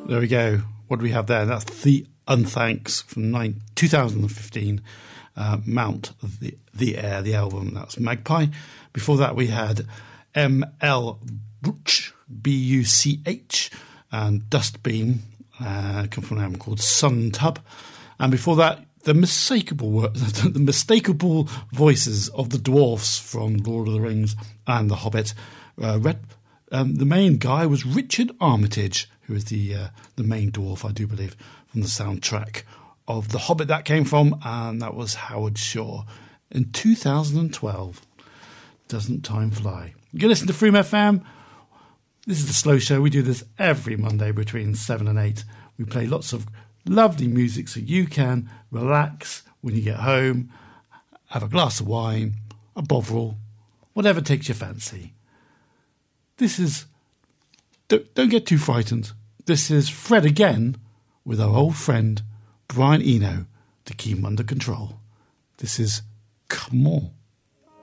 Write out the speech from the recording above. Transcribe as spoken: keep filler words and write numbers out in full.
There we go. What do we have there? That's The Unthanks from nine, two thousand fifteen. Uh, Mount the, the Air, the album. That's Magpie. Before that, we had M L Buch, B U C H, and Dustbeam, uh, come from an album called Sun Tub. And before that, the mistakable, the mistakable voices of the dwarfs from Lord of the Rings and The Hobbit. Uh, Red, um, the main guy was Richard Armitage, who is the uh, the main dwarf, I do believe, from the soundtrack of The Hobbit that came from, and that was Howard Shore in two thousand twelve. Doesn't time fly? You can listen to Freem F M. This is the Slow Show. We do this every Monday between seven and eight. We play lots of lovely music so you can relax when you get home, have a glass of wine, a bovril, whatever takes your fancy. This is... Don't, don't get too frightened. This is Fred again with our old friend Brian Eno to keep him under control. This is Come On.